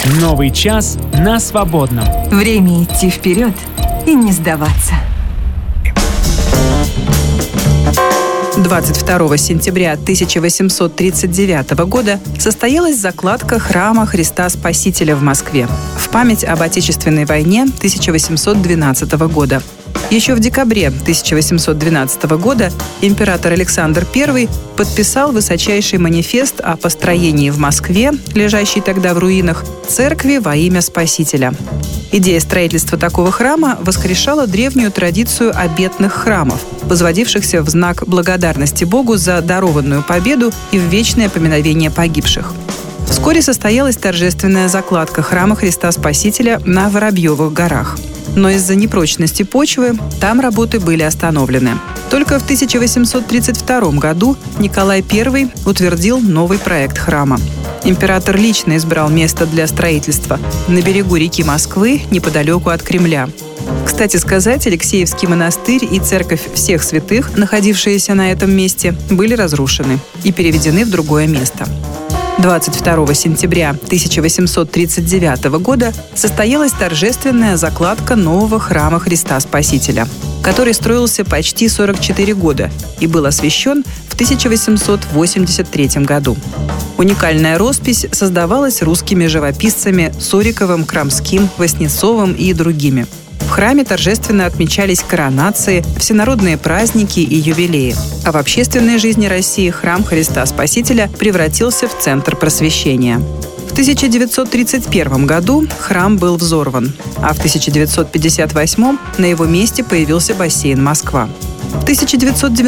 Новый час на свободном. Время идти вперед и не сдаваться. 22 сентября 1839 года состоялась закладка храма Христа Спасителя в Москве в память об Отечественной войне 1812 года. Еще в декабре 1812 года император Александр I подписал высочайший манифест о построении в Москве, лежащей тогда в руинах, церкви во имя Спасителя. Идея строительства такого храма воскрешала древнюю традицию обетных храмов, возводившихся в знак благодарности Богу за дарованную победу и в вечное поминовение погибших. Вскоре состоялась торжественная закладка храма Христа Спасителя на Воробьевых горах. Но из-за непрочности почвы там работы были остановлены. Только в 1832 году Николай I утвердил новый проект храма. Император лично избрал место для строительства на берегу реки Москвы, неподалеку от Кремля. Кстати сказать, Алексеевский монастырь и церковь всех святых, находившиеся на этом месте, были разрушены и переведены в другое место. 22 сентября 1839 года состоялась торжественная закладка нового храма Христа Спасителя, который строился почти 44 года и был освящен в 1883 году. Уникальная роспись создавалась русскими живописцами Суриковым, Крамским, Васнецовым и другими. В храме торжественно отмечались коронации, всенародные праздники и юбилеи. А в общественной жизни России храм Христа Спасителя превратился в центр просвещения. В 1931 году храм был взорван, а в 1958 на его месте появился бассейн «Москва». В 1990